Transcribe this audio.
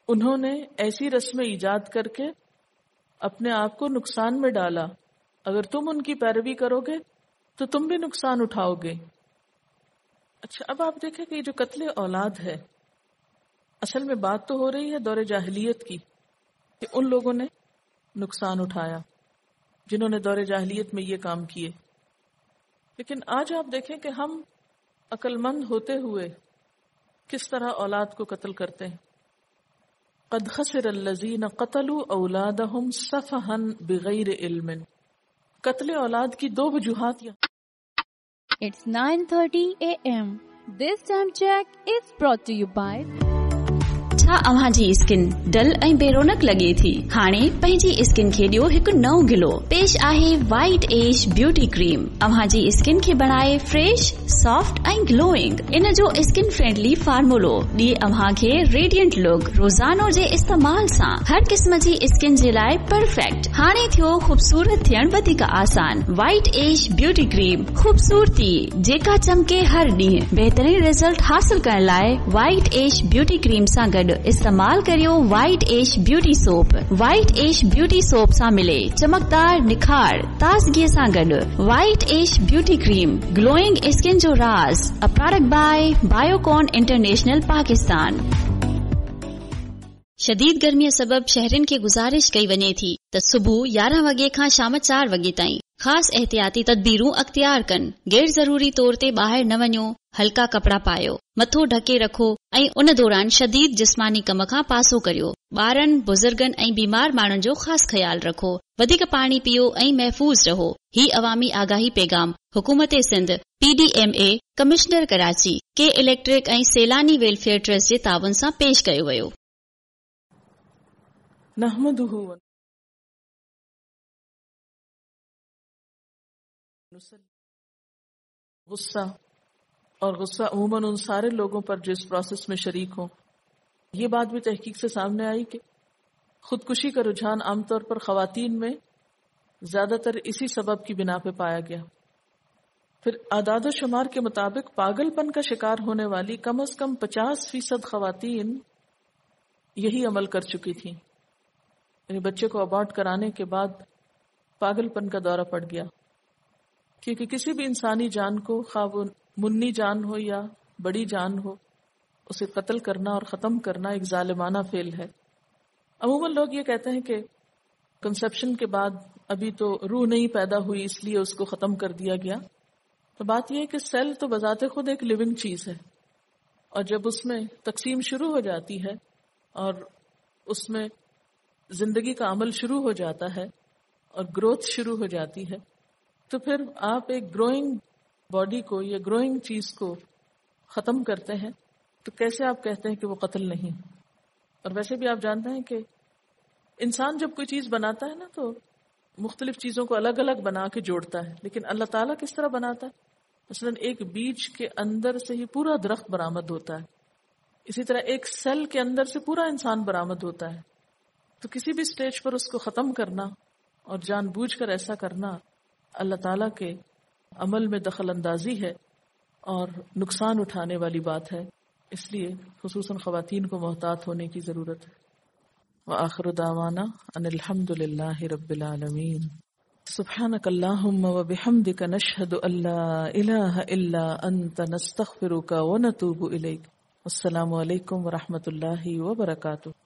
انہوں نے ایسی رسمیں ایجاد کر کے اپنے آپ کو نقصان میں ڈالا. اگر تم ان کی پیروی کرو گے تو تم بھی نقصان اٹھاؤ گے. اچھا، اب آپ دیکھیں کہ یہ جو قتل اولاد ہے، اصل میں بات تو ہو رہی ہے دور جاہلیت کی، کہ ان لوگوں نے نقصان اٹھایا جنہوں نے دور جاہلیت میں یہ کام کیے. لیکن آج آپ دیکھیں کہ ہم عقل مند ہوتے ہوئے کس طرح اولاد کو قتل کرتے ہیں. قد خسر الذین قتلوا اولادہم سفہا بغیر علم. قتل اولاد کی دو وجوہات یہاں. It's 9:30 a.m. This time check is brought to you by छा अव्हां जी स्किन डल ऐं बेरोनक लॻे थी? हाणे पंहिंजी स्किन खे ॾियो हिकु नओं गिलो. पेश आहे वाइट एज ब्यूटी क्रीम. अव्हां जी स्किन खे बणाए फ्रेश, सॉफ्ट ऐं ग्लोइंग. इन जो स्किन फ्रेंडली फार्मूलो ॾिए अव्हां खे रेडियंट लुक. रोज़ानो जे इस्तेमाल सां हर क़िस्म जी स्किन जे लाइ परफेक्ट. हाणे थियो ख़ूबसूरत थियण वधीक आसान. वाइट एज ब्यूटी क्रीम, ख़ूबसूरती जेका चमके हर ॾींहुं. बहितरीन रिज़ल्ट हासिल करण लाइ वाइट एज ब्यूटी क्रीम सां गॾु इस्तेमाल करियो white as beauty soap. White as beauty soap सां मिले चमकदार निखार ताज़गीअ सां गॾु. White as beauty cream, glowing skin जो राज. A product bye Biocon international Pakistan. शदीद गर्मीअ सबब शहरनि खे गुज़ारिश कई वञे थी त सुबुह 11 वॻे खां शाम 4 वॻे ताईं ख़ासि एहतियाती तदबीरूं अख्तियार कनि. गैर ज़रूरी तौर ते ॿाहिरि न वञो. हल्का कपड़ा पायो. मथो ढके रखो ऐं उन दौरान शदीद जिस्मानी कम खां पासो करियो. ॿारनि, बुज़ुर्गनि ऐं बीमार माण्हुनि जो ख़ासि ख्याल रखो. वधीक पाणी पियो ऐं महफ़ूज़ रहो. ही अवामी आगाही पैगाम हुकूमत सिंध, PDMA, कमिश्नर कराची, के इलेक्ट्रिक ऐं सैलानी वेलफेयर ट्रस्ट जे ताउन सां पेश कयो वियो. नहमदुहु गुस्सा, और गुस्सा अमूमन उन सारे लोगों पर जो इस प्रोसेस में शरीक हों. ये बात भी तहकीक से सामने आई कि खुदकुशी का रुझान आमतौर पर ख़वातीन में ज्यादातर इसी सबब की बिना पे पाया गया. फिर आदाद शुमार के मुताबिक पागलपन का शिकार होने वाली कम अज कम 50% ख़वातीन यही अमल कर चुकी थी. यानी बच्चे को अबॉर्ट कराने के बाद पागलपन का दौरा पड़ गया, क्योंकि किसी भी इंसानी जान को, खा वो मुन्नी जान हो या बड़ी जान हो, उसे कत्ल करना और ख़त्म करना एक जालिमाना फेल है. अमूमन लोग ये कहते हैं कि कंसेप्शन के बाद अभी तो रूह नहीं पैदा हुई इसलिए उसको ख़त्म कर दिया गया. तो बात यह है कि सेल तो बजाते खुद एक लिविंग चीज़ है, और जब उसमें तकसीम शुरू हो जाती है और उसमें जिंदगी का अमल शुरू हो जाता है और ग्रोथ शुरू हो जाती है, तो फिर आप एक ग्रोइंग बॉडी को या ग्रोइंग चीज को खत्म करते हैं. तो कैसे आप कहते हैं कि वो कत्ल नहीं? और वैसे भी आप जानते हैं कि इंसान जब कोई चीज बनाता है ना, तो मुख्तलिफ चीजों को अलग अलग बना के जोड़ता है. लेकिन अल्लाह ताला किस तरह बनाता है? मसलन एक बीज के अंदर से ही पूरा दरख्त बरामद होता है. इसी तरह एक सेल के अंदर से पूरा इंसान बरामद होता है. तो किसी भी स्टेज पर उसको खत्म करना और जानबूझकर ऐसा करना अल्लाह ताला के अमल में दखल अंदाजी है और नुकसान उठाने वाली बात है. इसलिए खुसूसन ख़वातीन को मोहतात होने की जरूरत है. व आखिरु दावाना अनिल हम्दुलिल्लाहि रब्बिल आलमीन. सुब्हानक अल्लाहुम्मा व बिहम्दिका नशहदु अल्ला इलाहा इल्ला अंत नस्तगफिरुका व नतूबु इलैक. अस्सलामु अलैकुम व रहमतुल्लाहि व बरकातुहू.